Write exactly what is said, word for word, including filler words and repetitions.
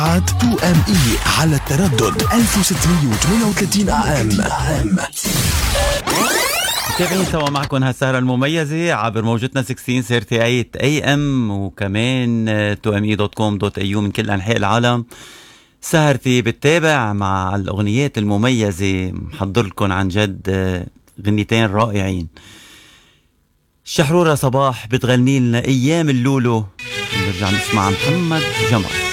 تو ام اي على التردد ألف وستمية وثمانية وثلاثين ام. متابعين سوا معكم هالسهرة المميزة عبر موجتنا ستة عشر ثمانية وثلاثين اي ام وكمان تو ام اي دوت كوم دوت اي يو من كل انحاء العالم. سهرتي بتتابع مع الاغنيات المميزة، محضر لكم عن جد غنيتين رائعين. الشحرورة صباح بتغني لنا ايام اللولو، نرجع نسمع محمد جمال.